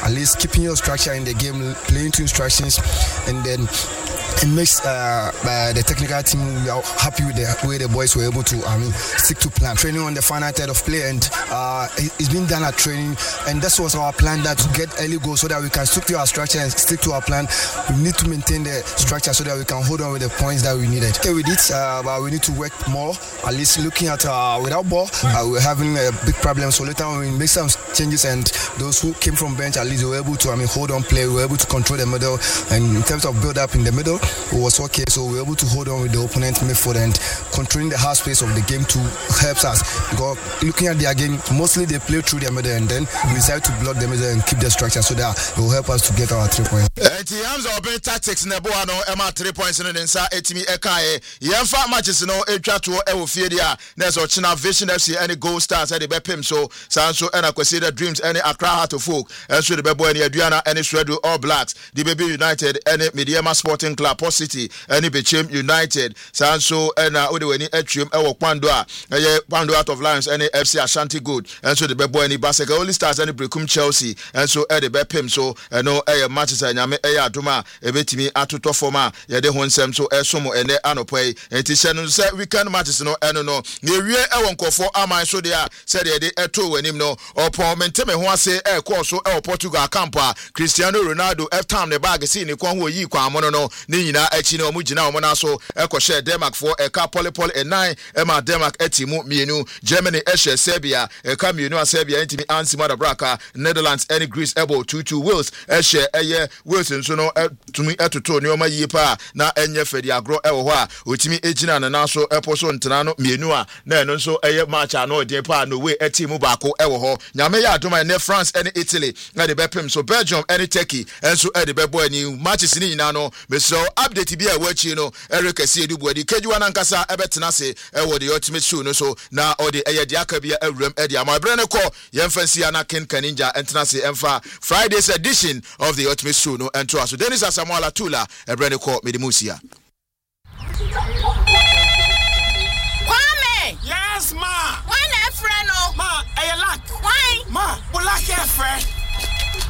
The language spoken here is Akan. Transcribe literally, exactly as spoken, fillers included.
at least keeping your structure in the game, playing to instructions, and then it makes uh, uh, the technical team we are happy with the way the boys were able to I mean stick to plan. Training on the final third of play, and uh, it's been done at training, and that was our plan, that to get early goals so that we can stick to our structure and stick to our plan. We need to maintain the structure so that we can hold on with the points that we needed. Okay, we did, uh, but we need to work more. At least looking at uh, without ball, uh, we're having a big problem. So later on we make some changes, and those who came from bench, at least they were able to I mean hold on play. We were able to control the middle, and in terms of build up in the middle, it was okay. So we were able to hold on with the opponent midfield and controlling the half space of the game to help us. Because looking at their game, mostly they play through their middle, and then we decide to block the middle and keep the structure so that it will help us to get our three points. In terms of tactics, nebo ano ema three points in the inside etimi ekaye. Yemfa matches no etwa to e wo fie dia. Na so China Vision F C any Gold Stars e de bepem so sanso e na kwesi the Dreams any Accra Heart of Folk. E so de bebo any Aduana any Shredo All Blacks. The Baby United any Mediama Sporting Club Port City any Bechem United. Sanso e na ode weni etwem e wo Kwando a e Kwando out of Lions any F C Ashanti Good. And so de bebo any Basaka Only Stars any Brekum Chelsea. And so e de bepem so e no e matches nyame e ya adoma e betimi atoto forma ye de honsem so e somo ene anopoi enti hye no se weekend matches no eno no na ewie e wonkofo aman so de a se de de eto wanim no opon menteme ho ase e ko so e Portugal camp a Cristiano Ronaldo f time ne bag si ne kon ho yi kwa mo no ne nyina achi na omu gina omo na so e ko share Denmark for e ka polipol e nine e ma Denmark etimu mienu Germany e share Serbia e ka mienu a Serbia enti mi ansi madabraka Netherlands any Greece ebo two two Wales e share eye Wales nso no tumi etoto ne oma yie pa na enye fedi agro e wo ho a otimi ejina na na so eposo ntena no mienu a na eno nso eye match a no odin pa no we etimu baako e wo ho nyame ya adoma ne France and Italy na de bepem so Belgium and Turkey enso e de bebo ani matches ni nyina no meso update bi a wachi no Eric Asiedu adi kejuwa na nkasa e betena se e wo de ultimate show no so na ode eye de aka bia awuram e de amabre ne ko yemfansi ana Ken Kaninja entena se emfa Friday's edition of the ultimate show no ento aso Dennis Asamoah Latula e brand ko Medimusia.